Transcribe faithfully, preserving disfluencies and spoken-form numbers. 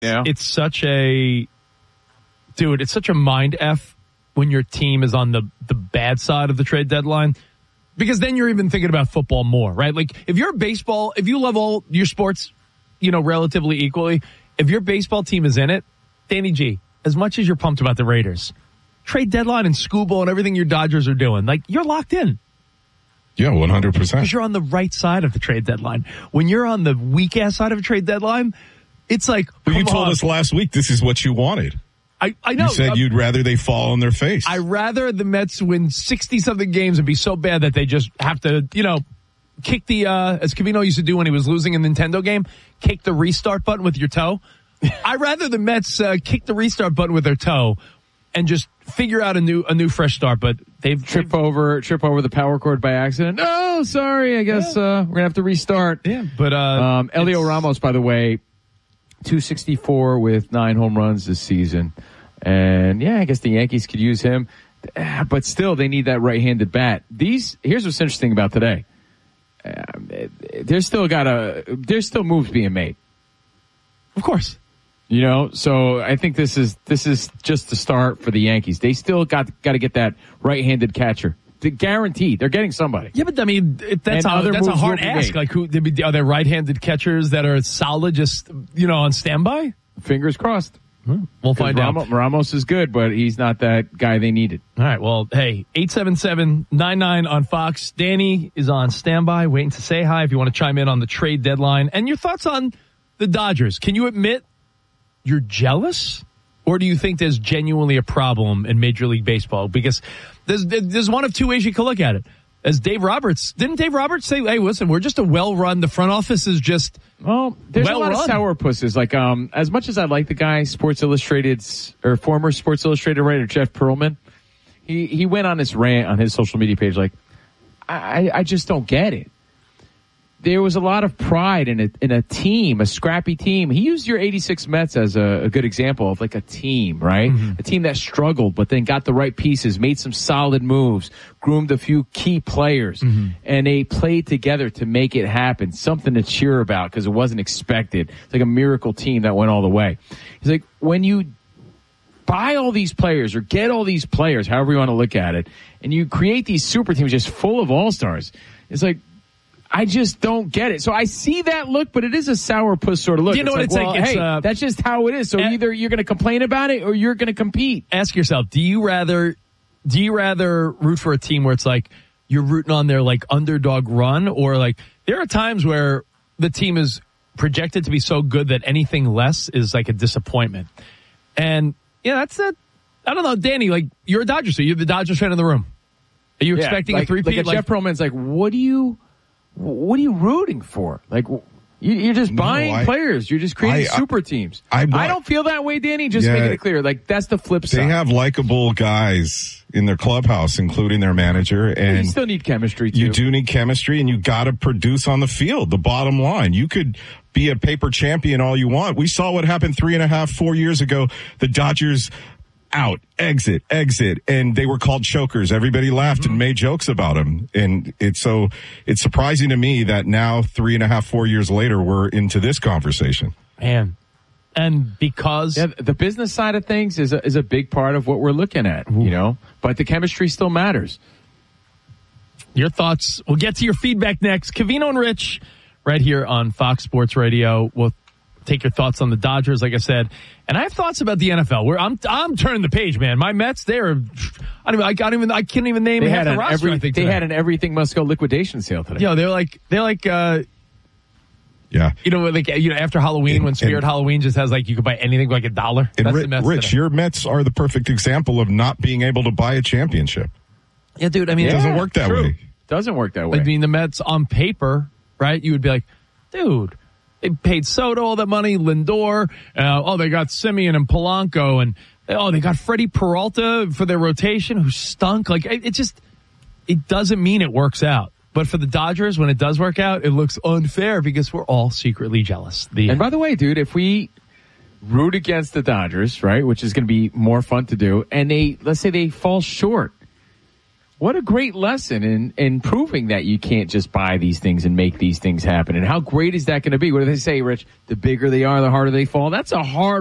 Yeah. It's such a, dude, it's such a mind F when your team is on the, the bad side of the trade deadline. Because then you're even thinking about football more, right? Like, if you're baseball, if you love all your sports, you know, relatively equally, if your baseball team is in it, Danny G, as much as you're pumped about the Raiders, trade deadline and Scoob Ball and everything your Dodgers are doing, like, you're locked in. Yeah, one hundred percent. Because you're on the right side of the trade deadline. When you're on the weak-ass side of a trade deadline, it's like, But you told on. us last week this is what you wanted. I, I know. You said I'm, you'd rather they fall on their face. I'd rather the Mets win sixty-something games and be so bad that they just have to, you know, kick the, uh, as Covino used to do when he was losing a Nintendo game, kick the restart button with your toe. I'd rather the Mets uh, kick the restart button with their toe and just figure out a new, a new fresh start. But they've trip they've, over, trip over the power cord by accident. Oh, sorry. I guess yeah. uh, we're gonna have to restart. Yeah, but uh, um, Elio Ramos, by the way, two sixty-four with nine home runs this season, and yeah, I guess the Yankees could use him, but still, they need that right-handed bat. These here's what's interesting about today. Um, there's still got a there's still moves being made. Of course. You know, so I think this is this is just the start for the Yankees. They still got got to get that right-handed catcher. They're guaranteed. They're getting somebody. Yeah, but I mean, it, that's And a, that's a hard will be ask. made. Like, who are there right-handed catchers that are solid, just, you know, on standby? Fingers crossed. Hmm. We'll find Ramos, out. Ramos is good, but he's not that guy they needed. All right. Well, hey, eight seven seven, nine nine on Fox. Danny is on standby, waiting to say hi if you want to chime in on the trade deadline. And your thoughts on the Dodgers. Can you admit you're jealous? Or do you think there's genuinely a problem in Major League Baseball? Because there's there's one of two ways you can look at it. As Dave Roberts, didn't Dave Roberts say, hey, listen, we're just a well-run, the front office is just Well, there's well a lot run. of sourpusses. Like, um, as much as I like the guy, Sports Illustrated's, or former Sports Illustrated writer, Jeff Pearlman, he, he went on this rant on his social media page, like, I, I just don't get it. There was a lot of pride in a, in a team, a scrappy team. He used your eighty-six Mets as a, a good example of like a team, right? Mm-hmm. A team that struggled, but then got the right pieces, made some solid moves, groomed a few key players, mm-hmm. and they played together to make it happen. Something to cheer about because it wasn't expected. It's like a miracle team that went all the way. He's like, when you buy all these players or get all these players, however you want to look at it, and you create these super teams just full of all-stars, it's like, I just don't get it. So I see that look, but it is a sourpuss sort of look. You know it's what like, it's well, like? It's, hey, uh, that's just how it is. So uh, either you're going to complain about it or you're going to compete. Ask yourself, do you rather do you rather root for a team where it's like you're rooting on their like underdog run, or like there are times where the team is projected to be so good that anything less is like a disappointment. And yeah, that's it. I don't know, Danny, like you're a Dodgers, so you're the Dodgers fan in the room. Are you Yeah, expecting like, a three-peat? Like, like Jeff Pearlman's like, what do you... What are you rooting for? Like, you, you're just buying no, I, players. You're just creating I, super teams. I, I, I don't feel that way, Danny. Just yeah, making it clear. Like, that's the flip side. They have likable guys in their clubhouse, including their manager. And you still need chemistry, too. You do need chemistry, and you got to produce on the field. The bottom line. You could be a paper champion all you want. We saw what happened three and a half, four years ago. The Dodgers out, exit, exit, and they were called chokers. Everybody laughed and made jokes about them. And it's so, it's surprising to me that now three and a half, four years later, we're into this conversation. Man. And because yeah, the business side of things is a, is a big part of what we're looking at, Ooh. you know, but the chemistry still matters. Your thoughts, we'll get to your feedback next. Covino and Rich right here on Fox Sports Radio. We'll take your thoughts on the Dodgers, like I said. And I have thoughts about the N F L. Where I'm, I'm turning the page, man. My Mets, they're, I don't even, I can't even, I can't even name they half had the roster. Every, I think they today. had an everything must go liquidation sale today. Yeah, they're like, they're like, uh, yeah, you know, like you know, after Halloween, and, when Spirit and, Halloween just has like you could buy anything for like a dollar. And That's Rich, the Mets Rich today. your Mets are the perfect example of not being able to buy a championship. Yeah, dude. I mean, it yeah, doesn't work that true. way. Doesn't work that way. I mean, the Mets on paper, right? You would be like, dude. They paid Soto all that money, Lindor. Uh, oh, they got Simeon and Polanco, and oh, they got Freddie Peralta for their rotation, who stunk. Like it, it just, it doesn't mean it works out. But for the Dodgers, when it does work out, it looks unfair because we're all secretly jealous. The and by the way, dude, if we root against the Dodgers, right, which is going to be more fun to do, and they let's say they fall short, What a great lesson in, in proving that you can't just buy these things and make these things happen. And how great is that going to be? What do they say, Rich? The bigger they are, the harder they fall. That's a hard